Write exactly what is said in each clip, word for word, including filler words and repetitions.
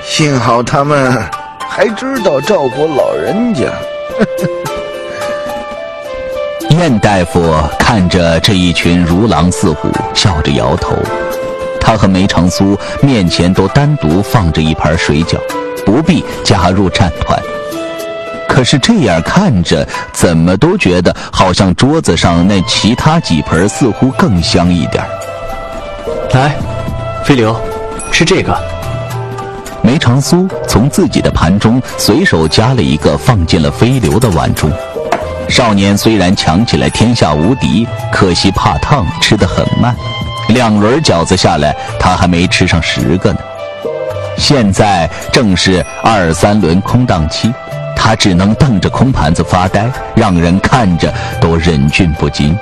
幸好他们还知道照顾老人家。 燕大夫看着这一群如狼似虎，笑着摇头。他和梅长苏面前都单独放着一盘水饺，不必加入战团。可是这样看着，怎么都觉得好像桌子上那其他几盆似乎更香一点。 来，飞流，吃这个。 梅长苏从自己的盘中随手夹了一个，放进了飞流的碗中。少年虽然强起来天下无敌，可惜怕烫，吃得很慢。两轮饺子下来，他还没吃上十个呢。现在正是二三轮空档期，他只能瞪着空盘子发呆，让人看着都忍俊不禁。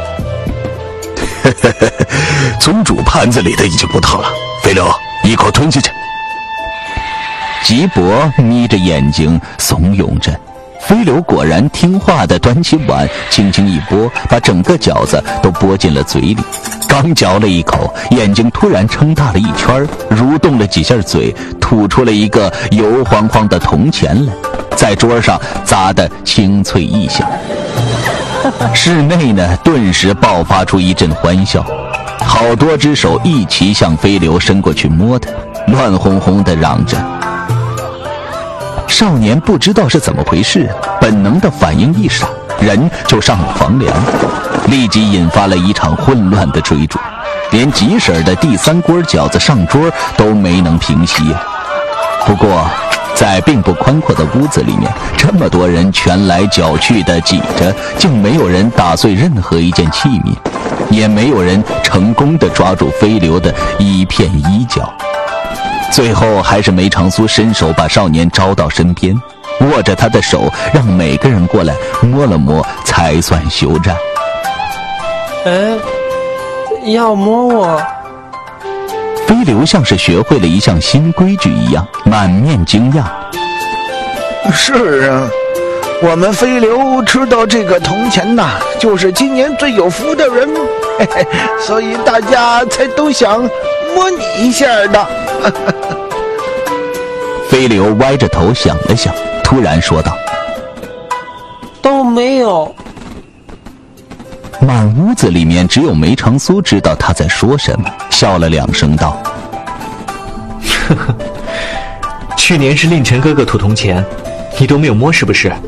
宗主盘子里的已经不烫了，飞流，一口吞下去。 吉伯眯着眼睛怂恿着，飞流果然听话地端起碗，轻轻一拨，把整个饺子都拨进了嘴里。刚嚼了一口，眼睛突然撑大了一圈，蠕动了几下嘴，吐出了一个油晃晃的铜钱来，在桌上砸得清脆异响。室内呢，顿时爆发出一阵欢笑，好多只手一齐向飞流伸过去摸它，乱哄哄地嚷着。少年不知道是怎么回事，本能的反应一闪，人就上了房梁，立即引发了一场混乱的追逐，连吉婶的第三锅饺子上桌都没能平息。不过在并不宽阔的屋子里面，这么多人拳来脚去的挤着，竟没有人打碎任何一件器皿，也没有人成功的抓住飞流的一片衣角。最后还是梅长苏伸手把少年招到身边，握着他的手，让每个人过来摸了摸，才算休战。 哎，要摸我？ 飞流像是学会了一项新规矩一样，满面惊讶。 是啊，我们飞流吃到这个铜钱呐，就是今年最有福的人，嘿嘿，所以大家才都想摸你一下的。 飞流歪着头想了想，突然说道： 都没有。 满屋子里面只有梅长苏知道他在说什么，笑了两声道： 呵呵，去年是令晨哥哥吐铜钱，你都没有摸是不是？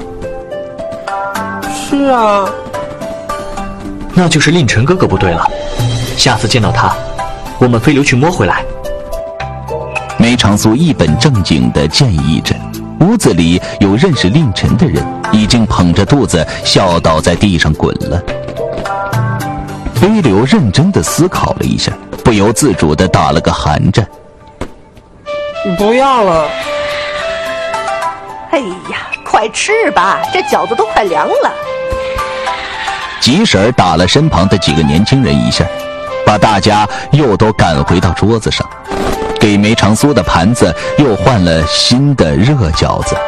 是啊。 那就是令晨哥哥不对了，下次见到他，我们飞流去摸回来。 梅长苏一本正经地建议着，屋子里有认识令晨的人，已经捧着肚子笑倒在地上滚了。飞流认真地思考了一下，不由自主地打了个寒战。 不要了。 哎呀，快吃吧，这饺子都快凉了。 吉婶打了身旁的几个年轻人一下，把大家又都赶回到桌子上，给梅长苏的盘子又换了新的热饺子。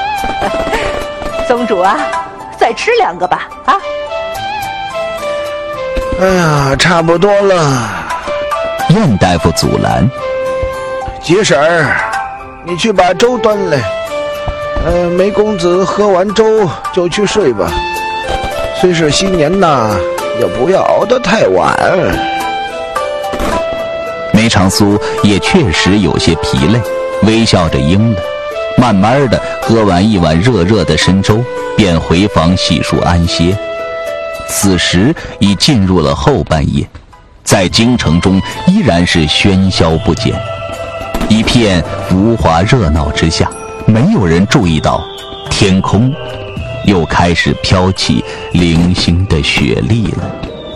宗主啊，再吃两个吧，啊！ 哎呀，差不多了。 燕大夫阻拦： 吉婶儿，你去把粥端来。呃，梅公子喝完粥就去睡吧。虽是新年呐，也不要熬得太晚。 梅长苏也确实有些疲累，微笑着应了，慢慢的喝完一碗热热的参粥，便回房洗漱安歇。此时已进入了后半夜，在京城中依然是喧嚣不减，一片浮华热闹之下，没有人注意到天空又开始飘起零星的雪粒了。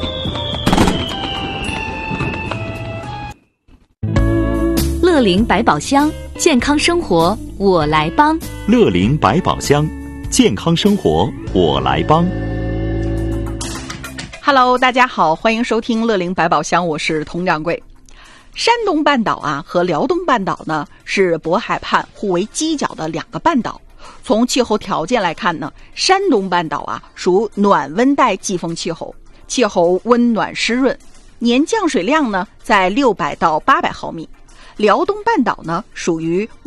乐龄百宝箱，健康生活我来帮。 乐龄百宝箱，健康生活我来帮。 Hello， 大家好，欢迎收听乐龄百宝箱，我是佟掌柜。山东半岛啊和辽东半岛呢是渤海畔互为犄角的两个半岛。从气候条件来看呢，山东半岛啊属暖温带季风气候，气候温暖湿润，年降水量呢在六百到八百毫米。辽东半岛呢属于